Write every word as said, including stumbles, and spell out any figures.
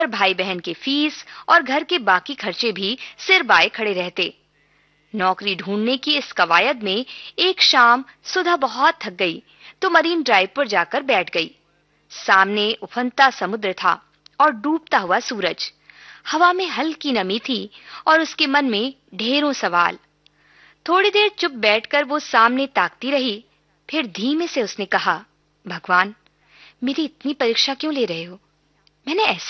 भाई बहन की फीस और घर के बाकी खर्चे भी सिर बाए खड़े रहते। नौकरी ढूंढने की इस कवायद में एक शाम सुधा बहुत थक गई तो मरीन ड्राइव पर जाकर बैठ गई। सामने उफनता समुद्र था और डूबता हुआ सूरज। हवा में हल्की नमी थी और उसके मन में ढेरों सवाल। थोड़ी देर चुप बैठकर वो सामने ताकती रही। फिर धीमे से उसने कहा, भगवान, मेरी इतनी परीक्षा क्यों ले रहे हो? मैंने ऐसा